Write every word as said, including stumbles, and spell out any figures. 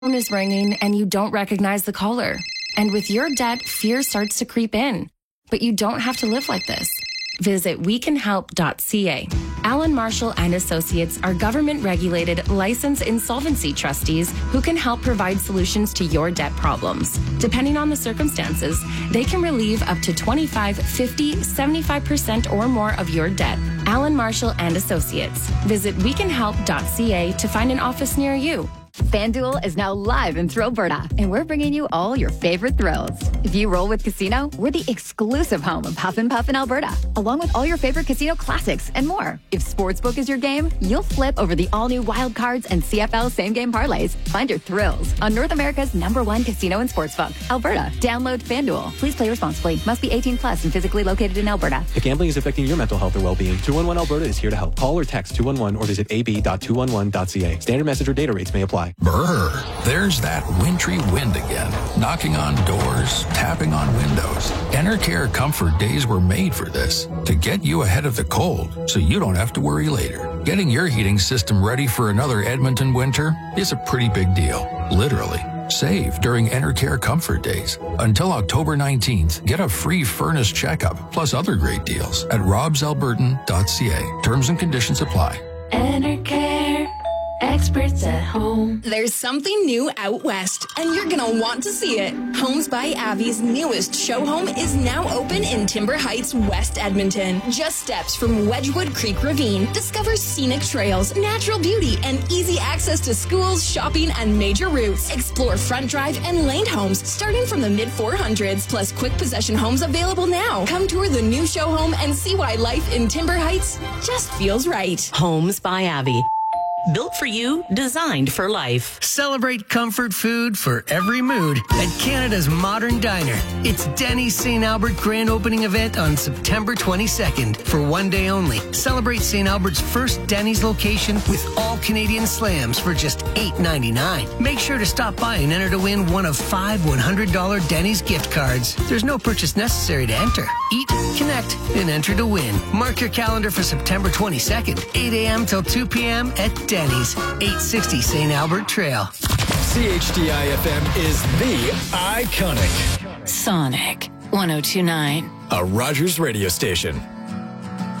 phone is ringing and you don't recognize the caller. And with your debt, fear starts to creep in. But you don't have to live like this. Visit we can help dot c a. Allen Marshall and Associates are government-regulated, licensed insolvency trustees who can help provide solutions to your debt problems. Depending on the circumstances, they can relieve up to twenty-five, fifty, seventy-five percent or more of your debt. Allen Marshall and Associates. Visit we can help dot c a to find an office near you. FanDuel is now live in Thrillberta, and we're bringing you all your favorite thrills. If you roll with Casino, we're the exclusive home of Huff and Puff in Alberta, along with all your favorite casino classics and more. If Sportsbook is your game, you'll flip over the all-new Wild Cards and C F L same-game parlays. Find your thrills on North America's number one casino and sportsbook, Alberta. Download FanDuel. Please play responsibly. Must be eighteen plus and physically located in Alberta. If gambling is affecting your mental health or well-being, two one one Alberta is here to help. Call or text two one one or visit a b dot two one one dot c a. Standard message or data rates may apply. Brr, there's that wintry wind again, knocking on doors, tapping on windows. Enercare Comfort Days were made for this, to get you ahead of the cold so you don't have to worry later. Getting your heating system ready for another Edmonton winter is a pretty big deal, literally. Save during Enercare Comfort Days. Until October nineteenth, get a free furnace checkup, plus other great deals at robs albertan dot c a. Terms and conditions apply. Enercare. Experts at home. There's something new out west, and you're gonna want to see it. Homes by Avi's newest show home is now open in Timber Heights, West Edmonton. Just steps from Wedgwood Creek Ravine. Discover scenic trails, natural beauty, and easy access to schools, shopping, and major routes. Explore front drive and laned homes starting from the mid four hundreds, plus quick possession homes available now. Come tour the new show home and see why life in Timber Heights just feels right. Homes by Avi. Built for you, designed for life. Celebrate comfort food for every mood at Canada's Modern Diner. It's Denny's Saint Albert grand opening event on September twenty-second for one day only. Celebrate Saint Albert's first Denny's location with all Canadian slams for just eight ninety-nine. Make sure to stop by and enter to win one of five one hundred dollars Denny's gift cards. There's no purchase necessary to enter. Eat, connect, and enter to win. Mark your calendar for September twenty-second, eight a.m. till two p.m. at Denny's, eight sixty Saint Albert Trail. C H D I F M is the iconic Sonic one oh two point nine. A Rogers radio station.